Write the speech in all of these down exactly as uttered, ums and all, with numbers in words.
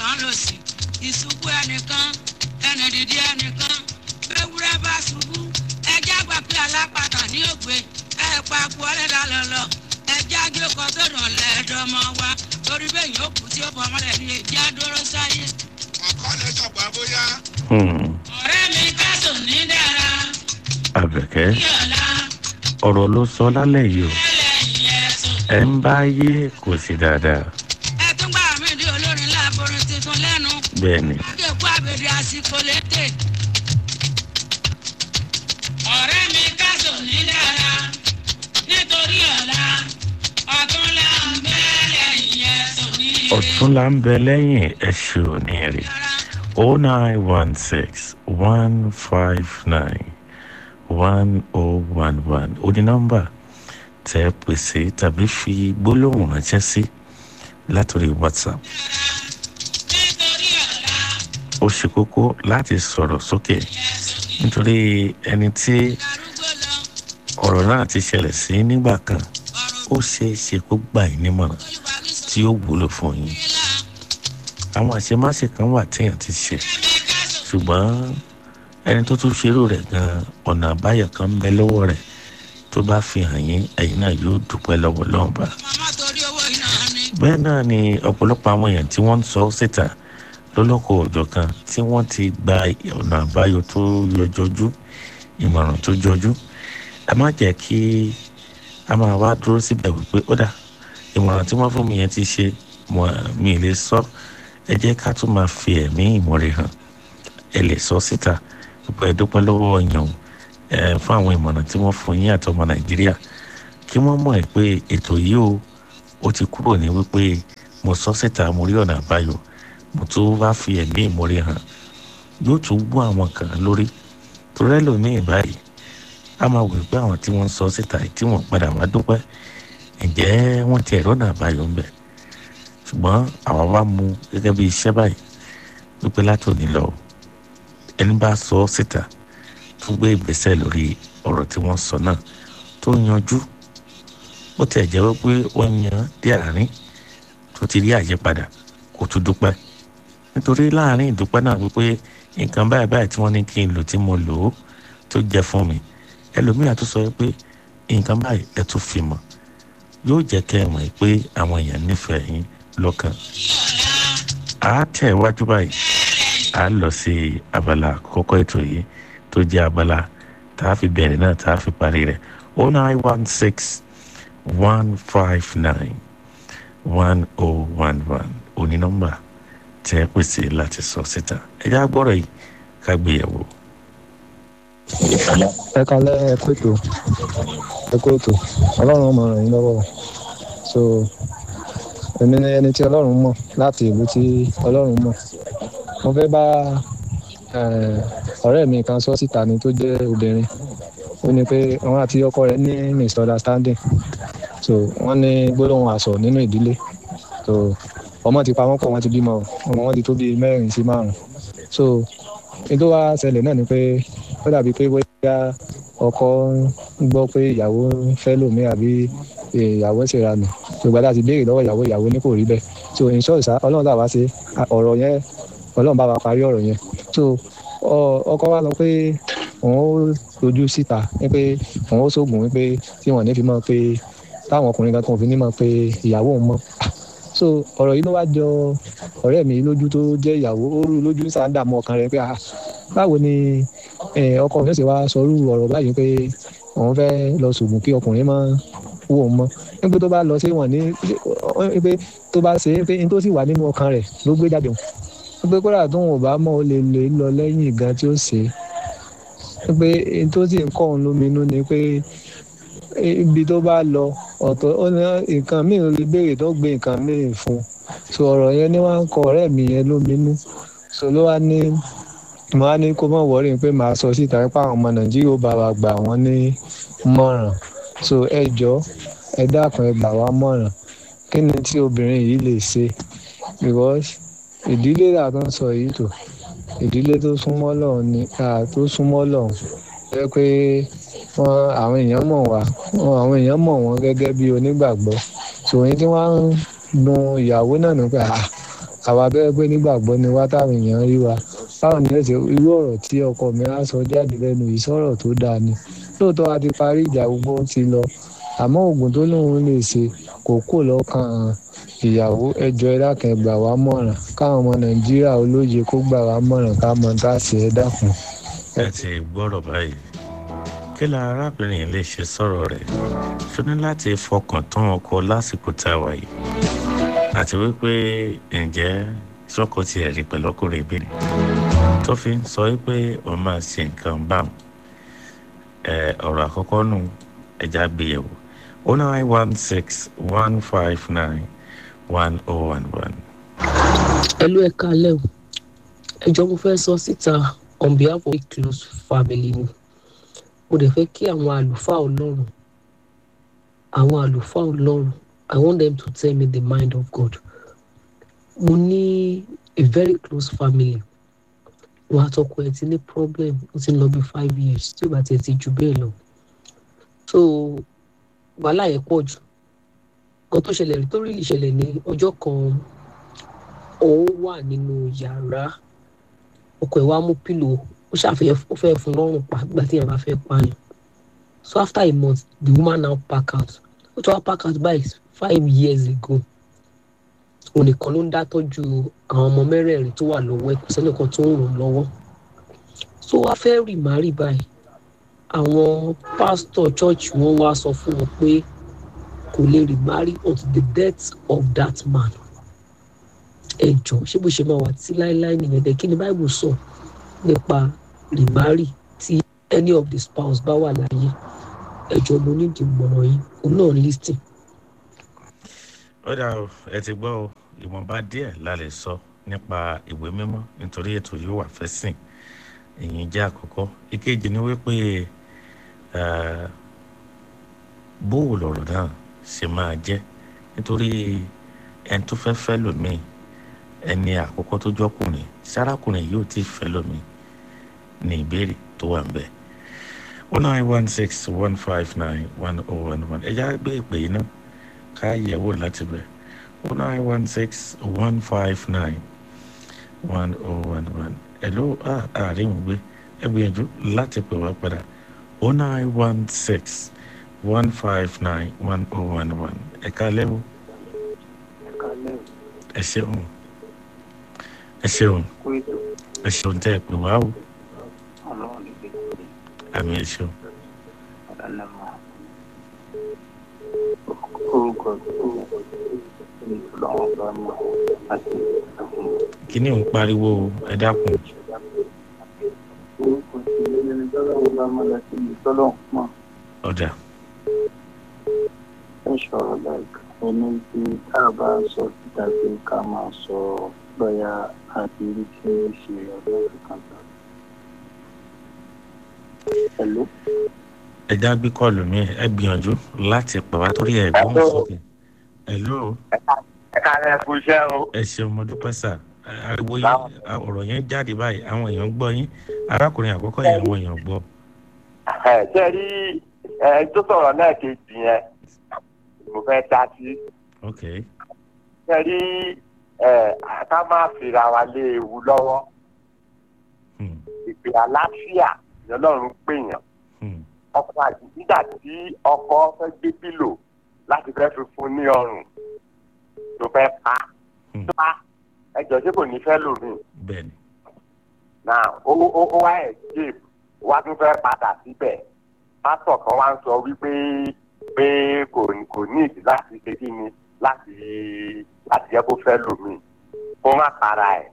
lọ́tàn lòsì ìṣubú ẹnìkan ẹnì dídí ẹnìkan ewúrẹ́ bá ṣubú ẹjẹ́ àgbà pé alápàtà ní ògbé ẹ̀ pa kú ọ̀rẹ́dà lọ́lọ́ ẹjẹ́ àgbẹ̀ kan tó dàn lẹ́ẹ̀dọ́mọ wa torí bẹ́ẹ̀ yóò kú tí ó bọ̀ ọmọdé ní ẹjẹ́ àdóró sáyé. ọkọ lè jọgbà bóyá. ọ̀rẹ́ mi kásùn ní dára. Àbẹ̀kẹ́ ọ̀rọ̀ ló sọ lálẹ́ yìí o ẹ̀ ń bá yé kò sí dáadáa. ẹ tún gbà mí di olórin láàbòrin tuntun lẹ́nu. bẹ́ẹ̀ni. akẹ́kọ̀ọ́ àbẹ̀dẹ àsìkò létè. ọ̀rẹ́ mi kásùn ní dára nítorí ọ̀la ọ̀túnla ń bẹ lẹ́yìn ẹ̀sùn ní ire. ọ̀túnla ń bẹ lẹ́yìn ẹ̀sùn ní ire. oh nine one six one five nine one oh one one ó ní nọ́mbà tẹ́ pèsè tàbí fi gbólóhùn ránṣẹ́ sí látòrí WhatsApp. ó ṣe kókó láti sọ̀rọ̀ sókè nítorí ẹni tí ọ̀rọ̀ náà ti ṣẹlẹ̀ sí nígbà kan ó ṣeé ṣe kó gbà yín nímọ̀ràn tí ó wúlò fún yín. àwọn àṣemáṣe kan wà téèyàn ti ṣe ṣùgbọ́n ẹni tó tún ṣerú rẹ̀ gan ọ̀nà àbáyọ kan ń bẹ lọ́wọ́ rẹ̀ tó bá fi hàn yín ẹ̀yin náà yóò dúpẹ́ lọ́wọ́ lọ́wọ́ bá. bẹ́ẹ̀ náà ni ọ̀pọ̀lọpọ̀ àwọn èèyàn tí wọ́n ń sọ síta lọ́lọ́kọ̀ ọ̀jọ̀ kan tí wọ́n ti gba ọ̀nà àbáyọ tó yọjọjú ìmọ̀ràn tó jọjú. ẹ má jẹ́ kí a máa wá dúró síbẹ̀ wípé ó dà ìmọ̀ràn tí wọ́n fún mi yẹn ti ṣe mi lè sọ ẹ jẹ́ ká tún máa fi ẹ̀mí ìmọ̀re hàn ẹ lè sọ síta pípẹ́ dúpẹ́ lọ́wọ́ yàn ẹ fún àwọn ìmọ̀ràn tí wọ́n fún yín àtọmọ Nàìjíríà kí wọ́n mọ̀ ẹ́ pé ètò yìí o ó ti kúrò ní wípé mo sọ síta mo rí ọ̀nà àbáyọ mo tún wá fi ẹ̀mí ìmọ̀re hàn yóò tún gbọ́ àwọn kan lórí torí ẹlòmíì báyìí a máa wò pé àwọn tí wọ́n sọ síta tí wọ́n padà wá dúpẹ́ ǹjẹ́ wọ́n ti ẹ̀rọ ọ̀nà àbáyọ ń bẹ̀ ṣùgbọ́n àwa wá mú gẹ́gẹ́ bí iṣẹ́ báyìí wípé látòní lọ ẹni bá sọ síta tó gbé ìgbésẹ̀ lórí ọ̀rọ̀ tí wọ́n sọ náà tó yanjú bó tiẹ̀ jẹ́ wípé wọ́n yan dé àárín tó ti rí àyípadà kó tún dúpẹ́ nítorí láàárín ìdúpẹ́ náà wípé nǹkan báyìí báyìí tí wọ́n ní kí n lò tí mo lò ó tó jẹ́ fún mi ẹlòmíràn tó sọ pé nǹkan báyìí ẹ tún fi mọ̀ yóò jẹ́ kẹ́ ẹ mọ̀ pé àwọn èèyàn nífẹ̀ẹ́ yín lọ́kàn. a tẹ̀ wájú báyìí a lọ sí abala àkọ́kọ́ ètò yìí tó jẹ́ abala tá a fi bẹ̀rẹ̀ náà tá a fi parí rẹ̀ oh nine one six one five nine one oh one one oní nọ́mbà tẹ́ pèsè láti sọ síta ẹ̀yà gbọ́rọ̀ yìí ká gbéyàwó. ẹ kalẹ̀ ẹ kó ètò ẹ kó ètò ọlọ́run mọ̀ ràn yín lọ́wọ́ so èmi ni ẹni tí ọlọ́run mọ̀ láti ìlú tí ọlọ́run mọ̀ mo fẹ́ bá ọ̀rẹ́ mi kan sọ síta ni tó jẹ́ obìnrin ó ní pé àwọn àti ọkọ rẹ̀ ní misunderstanding so wọ́n ní gbólóhùn àsọ nínú ìdílé so ọmọ ti pa wọ́n pọ̀ wọ́n ti bímọ ọmọ wọn ti tó bíi mẹ́rin sí márùn so ètò wa ṣẹlẹ̀ náà ni pé ó dàbí pé bóyá ọkọ ń gbọ́ pé ìyàwó fẹ́ lòmí àbí ìyàwó ṣe ra nù ṣùgbọ́n láti béèrè lọ́wọ́ ìyàwó ìyàwó ní kò rí bẹ́ẹ̀ so in short sá ọlọ́run tàwa ṣe ọ̀rọ̀ yẹn ọlọ́run bá wa parí ọ̀rọ̀ yẹn so ọkọ wa lọ pé òun ó lójú síta wípé òun ó ṣoògùn wípé tí wọ́n ní fi mọ̀ pé táwọn ọkùnrin kan kan fi ní mọ̀ pé ìyàwó òun mọ̀ so ọ̀rọ̀ yìí ló wá jọ ọ̀rẹ́ mi lójú tó jẹ́ ìyàwó ó rú lójú sáńdà mọ́ ọkàn rẹ̀ pé ah báwo ni ọkọ mi ó sì wá sọrú ọ̀rọ̀ báyìí pé òun fẹ́ lọ ṣoògùn kí ọkùnrin máa wò ó mọ́ nígbà tó bá lọ sí wọn ní pé tó bá ṣe é pé n tó sì wà nínú ọkàn rẹ̀ ló gbé jáde wọn pé kódà tó wọn ò bá mọ̀ ó lè lè lọ lẹ́yìn gan tí ó ṣe é pé n tó sì ń kọ́ òun lóminú ni pé ibi tó bá lọ ọ̀tọ̀ ó ní nǹkan míì lè béèrè tó gbé nǹkan míì fún un so ọ̀rọ̀ yẹn ni wọ́n ń kọ ọ̀rẹ́ mi yẹn lóminú so ló wá ní mo wá ní kó mọ̀ wọ́rí pé màá sọ síta pé àwọn ọmọ Nàìjíríà ó bá wa gbà wọ́n ní mọ̀ràn so ẹ jọ̀ọ́ ẹ dákun ẹ gbà wá mọ̀ràn kí ni tí obìnrin yìí lè ṣe because ìdílé là tó ń sọ yìí tó ìdílé tó súnmọ́ lọ́hùn ni tó súnmọ́ lọ́hùn ẹ pé wọn àwọn èèyàn mọ̀ wá àwọn èèyàn mọ̀ wọ́n gẹ́gẹ́ bí onígbàgbọ́ so èyí tí wọ́n ń dun ìyàwó náà nípa àwa bẹ́ẹ̀ pé nígbàgbọ́ ni wá táwọn èèyàn rí wa báwo ni ẹ ṣe irú ọ̀rọ̀ tí ọkọ mi á sọ jáde lẹ́nu yìí sọ̀rọ̀ tó dáa ni lóòótọ́ a ti parí ìjà gbogbo ti lọ àmọ́ oògùn tó lóun lè ṣe kò kò lọ́kàn ìyàwó ẹjọ́ ẹ dákun ẹ gbà wá mọ̀ràn káwọn ọmọ nàìjíríà olóye kó gbà wá mọ̀ràn ká mọ tá a ṣe ẹ dákun. ẹ ti gbọ́rọ̀ báyìí kí la arábìnrin yìí lè ṣe sọ̀rọ̀ rẹ̀ ṣó ní láti fọkàn tán ọkọ lásìkò tá a wà yìí àti wípé ǹjẹ́ sọ́kọ ti ẹ̀rí pẹ̀lú ọkùnrin ìbéèrè tó fi ń sọ wípé òun máa ṣe nǹkan báwọn ọ̀rọ̀ àkọ́kọ́ nù ẹja gbéyẹ̀wò oh nine one six one five nine one oh one one. Hello, ẹ káalẹ́ o. Ẹjọ́ mo fẹ́ sọ síta on behalf of a close family ni. Mo dẹ̀ fẹ́ kí àwọn àlùfáà Ọlọ́run àwọn àlùfáà Ọlọ́run I want them to tell me the mind of God. Mo ní a very close family. Wọ́n àtọkọ ẹ̀ ti ní problem ó ti ń lọ bí five years tí ó bá tiẹ̀ ti jù bẹ́ẹ̀ lọ. So wàhálà yẹn pọ̀ jù. Nǹkan tó ṣẹlẹ̀ rí tó rí ìṣẹ̀lẹ̀ ní ọjọ́ kan òun wà nínú yàrá ọkọ ẹ̀ wá mú pílò ó ṣàfihàn ó fẹ́ fún lọ́rùn pa nígbà tí èèyàn bá fẹ́ pààyàn. So after a month the woman now pack out. Ó ti wá pack out by five years ago. Òun nìkan ló ń dá tọ́jú àwọn ọmọ mẹ́rẹ̀ẹ̀rin tó wà lọ́wọ́ ẹ̀ kò sẹ́nìkan tó ń ràn lọ́wọ́. So wá fẹ́ rì márì báyìí àwọn pásítọ̀ church wọn wá sọ fún wọn pé kò lè rì márì until the death of that man. Ẹ jọ̀ọ́ ṣé bó ṣe máa wà tí láéláé nìyẹn dẹ̀ kí ni Bible sọ nípa rì márì tí any of the spouse bá wà láyé. Ẹ jọ̀ọ́ mo ní ìdìmọ̀ràn yìí òun náà listen. ó dà o ẹ ti gbọ́ o ìwọ̀nba díẹ̀ la lè sọ nípa ìwé mímọ́ nítorí ètò yóò wà fẹ́ sìn ìyẹn jẹ́ àkọ́kọ́. ìkejì ni wípé bóò lọ̀rọ̀ náà ṣe máa jẹ́ nítorí ẹni tó fẹ́ fẹ́ lòmíì ẹni àkọ́kọ́ tó jọ́kùnrin sárákùnrin yóò ti fẹ́ lòmíì ní ìbéèrè tó wà ń bẹ̀. oh nine one six one five nine one oh one one ẹ já gbé ìpè yìí náà ká yẹ̀wò láti bẹ̀. oh nine one six one five nine one oh one one hello àárín òun gbé ẹ gbìyànjú láti pè wá padà oh nine one six one five nine one oh one one ẹ káalẹ́ o. ẹ ṣeun ẹ ṣeun ẹ ṣeun tẹ́ ẹ pè wá o. àmì ẹ ṣeun. kí ni ò ń pariwo ẹ dákun. ọ̀dà. ẹ ṣọ̀rọ̀ like ẹni tí tá a bá sọ síta pé ká máa sọ bóyá àti rí tí ó ṣe ọlọ́run kan tán. Hello. ẹ já gbé kọlù mi ẹ gbìyànjú láti pè wá torí ẹ gbọ́n sókè. Hello. ẹ káàárẹ̀ fún iṣẹ́ o. ẹ ṣeun mo dúpẹ́ sà ariwo yín ọ̀rọ̀ yẹn jáde báyìí àwọn èèyàn gbọ́ yín arákùnrin àkọ́kọ́ yẹn àwọn èèyàn gbọ́. ẹ ṣe rí ẹ tó sọ̀rọ̀ náà kejì yẹn mo fẹ́ dá sí. ok. ṣe rí ẹ ká má fira wa lé ewu lọ́wọ́ ìpè àlàáfíà ìyọlọ́run pèèyàn ọkọ àti nígbà tí ọkọ fẹ́ gbé pílò láti fẹ́ fi fún ní ọrùn ló fẹ́ pa pa ẹjọ́ tí kò ní fẹ́ lòmí. bẹ́ẹ̀ni. náà ó ó ó wá ẹ̀ jébù wá tún fẹ́ padà síbẹ̀ pásítọ̀ kan wá ń sọ wípé pé kò kò ní ìdí láti ṣe kí ni láti láti jẹ́ kó fẹ́ lòmí kó má para ẹ̀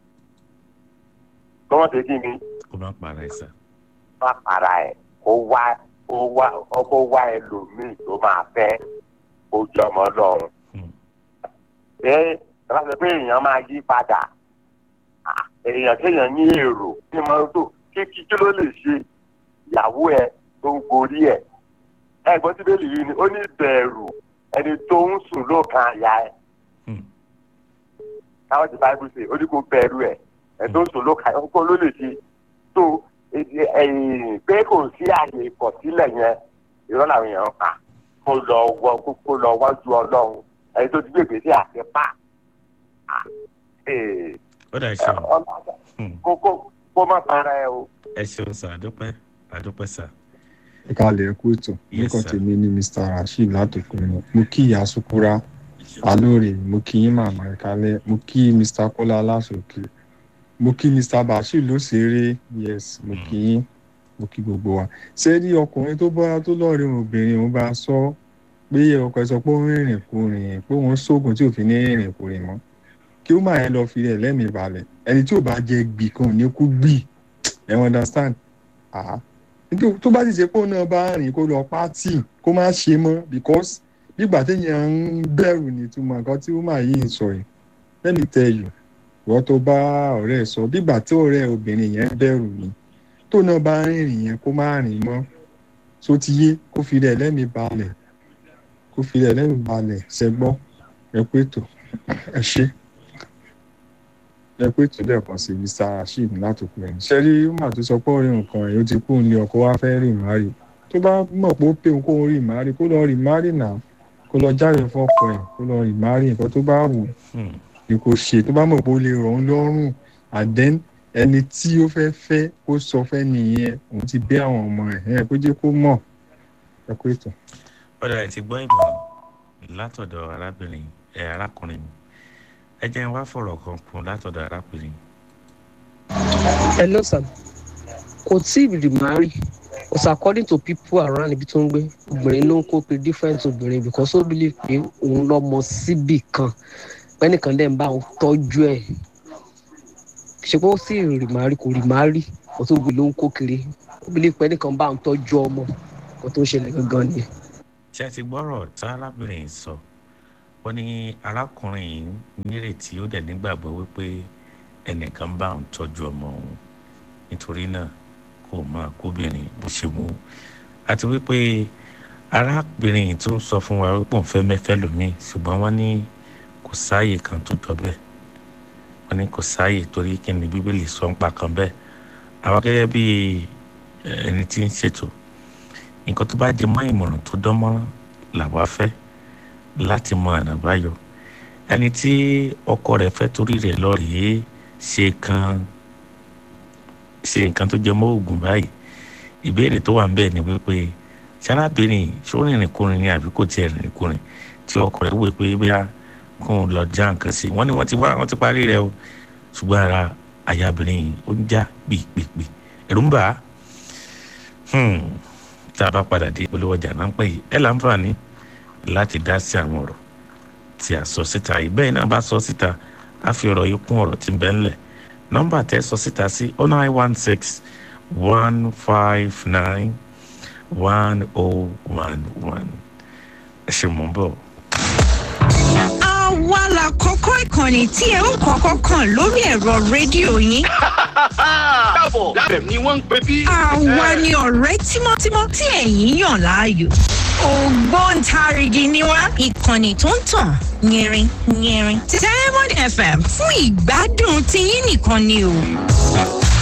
kó má ṣe kí ni. kó má para ẹ̀ sà. kó má para ẹ̀ kó wá kó wá kó wá ẹlòmíì tó máa fẹ́ ojú ọmọ Ọlọ́run. pé ẹ bá sọ pé èèyàn máa yí padà èèyàn kéèyàn ní èrò ní mọ́tò kí kí kí ló lè ṣe ìyàwó ẹ tó ń gorí ẹ ẹ̀gbọ́n tí bẹ́ẹ̀ lè yí ni ó ní bẹ̀rù ẹni tó ń sùn lóòkan àyà ẹ káwọn ti báyìí ṣe ó ní kó bẹ̀rù ẹ ẹni tó ń sùn lóòkan àyà kó ló lè ṣe tó pé kò sí àyè ìkọ̀sílẹ̀ yẹn irọ́ làwọn èèyàn pa kó lọ wọ kó lọ wájú Ọlọ́run ẹni tó ti gbègbè sí àtẹ́pà ó dà ṣe kó kó kó má para ẹ o. ẹ ṣeun sà àdúpẹ́ àdúpẹ́ sà. ìkàlẹ̀ ẹ̀kú ètò nípa tèmi ní mr rasheed látòkùnrin mo kí ìyá sukura alóore mo kí yín màmá ìkàlẹ̀ mo kí mr kọ́lá aláṣòkè mo kí mr bashir lóṣèré yes mo kí yín mo kí gbogbo wa ṣé rí ọkùnrin tó bá tó lọ́ọ̀rẹ́ obìnrin òun bá sọ pé ọkọ ẹ sọ pé ó ń rìnrìn kùnrin pé òun sóògùn tí ò fi ní rìnrìn kùnrin mọ́ kí ó máa yẹn lọ fi rẹ̀ lẹ́mìí balẹ̀ ẹni tí ò bá jẹ gbì kan ní kú gbì ẹ understand ah tó bá ti ṣe pé òun náà bá rìn kó lọ pátì kó má ṣe mọ́ because nígbà téèyàn ń bẹ̀rù ní ìtumọ̀ nǹkan tí ó máa yí ń sọ yìí let me tell you wọ́n tó bá ọ̀rẹ́ ẹ̀ sọ nígbà tí ọ̀rẹ́ obìnrin yẹn bẹ̀rù ni tó náà bá rìnrìn yẹn kó má rìn mọ́ tó ti yé kó fi rẹ̀ lẹ́mìí balẹ̀ kó fi rẹ̀ lẹ́mìí balẹ̀ ṣẹgbọ́ ẹ pé tó ẹ ṣe ẹ pé tó lẹ́ẹ̀kan sí mr rasheed látòkù ẹ̀ ṣe rí mà tó sọ pé ọ̀rẹ́ nǹkan ẹ̀ ó ti kú ní ọkọ̀ wá fẹ́ rìn márì tó bá mọ̀ pé ó pé òun kó rìn márì kó lọ rìn márì náà kó lọ jáde fọ́kọ ẹ̀ kó lọ rìn márì nǹkan tó bá wù ni kò ṣe tó bá mọ̀ pé ó lè rọ̀ ọ́n lọ́rùn and then ẹni tí ó fẹ́ fẹ́ kó sọ fẹ́ nìyẹn òun ti bẹ́ àwọn ọmọ ẹ̀ ẹ̀ kó jẹ́ kó mọ̀ ẹ pé tó. ọ̀dà ẹ̀ ti gbọ́ ìmọ̀ràn látọ̀dọ̀ arábìnrin ẹ̀ arákùnrin ẹ jẹ́ wá fọ̀rọ̀ kan kún látọ̀dọ̀ arábìnrin. hello sir kò tí ì rí mari because according to people around ibi tó ń gbé obìnrin ló ń kó pe different obìnrin because ó believe pé òun lọ́mọ síbì kan pẹ́nìkan dẹ̀ ń bá òun tọ́jú ẹ̀ ṣe pé ó sì rí mari kò rí mari kò tó gbé ló ń kó kiri ó believe pẹ́nìkan bá òun tọ́jú ọmọ kò tó ń ṣẹlẹ̀ gangan nìyẹn. ṣé ẹ ti gbọ́rọ̀ tí arábìnrin sọ wọ́n ní arákùnrin yìí nírètí ó dẹ̀ nígbàgbọ́ wípé ẹnìkan bá òun tọ́jú ọmọ òun nítorí náà kò máa kóbìnrin bó ṣe mú àti wípé arábìnrin tó ń sọ fún wa wípé òun fẹ́ mẹ́fẹ́ lómi ṣùgbọ́n wọ́n ní kò sáàyè kan tó jọ bẹ́ẹ̀ wọ́n ní kò sáàyè torí kí ni bíbélì sọ ń pa kan bẹ́ẹ̀ àwọn gẹ́gẹ́ bí ẹni tí ń ṣètò nǹkan tó bá jẹ mọ́ ìmọ̀ràn tó dán mọ́rán làwa fẹ́ láti mọ ànàbáyọ ẹni tí ọkọ rẹ̀ fẹ́ torí rẹ̀ lọ rèé ṣe kan ṣe nǹkan tó jẹ mọ́ oògùn báyìí ìbéèrè tó wà ń bẹ̀ ni wípé ṣarábìnrin ṣó rìnrìnkùnrin ni àbí kò tiẹ̀ rìnrìnkùnrin tí ọkọ rẹ̀ wò pé bóyá kóun lọ já nǹkan sí wọ́n ní wọ́n ti wá wọ́n ti parí rẹ̀ o ṣùgbọ́n ara àyàbìnrin yìí ó ń já pìpìpì ẹ̀rù ń bà á tá a bá padà dé olówó ọjà náà ń pè yìí ẹ̀ láǹfààní láti dá sí àwọn ọ̀rọ̀ tí a sọ síta yìí bẹ́ẹ̀ náà bá sọ síta á fi ọ̀rọ̀ yìí kún ọ̀rọ̀ tí ń bẹ ńlẹ̀ nọ́mbà tẹ́ sọ síta sí oh nine one six one five nine one oh one one ẹ ṣe mọ̀ ń bọ̀. àwa la kọ́kọ́ ìkànnì tí ẹ ń kọ́kọ́ kàn lórí ẹ̀rọ rédíò yín. káàbọ̀ lábẹ̀ ni wọ́n ń pè bí. àwa ni ọ̀rẹ́ tímọ́tímọ́ tí ẹ̀yin yàn láàyò. ògbóǹtarìgì ni wá ìkànnì tó ń tàn yẹrin yẹrin. Diamond F M fún ìgbádùn tiyín nìkan ni o.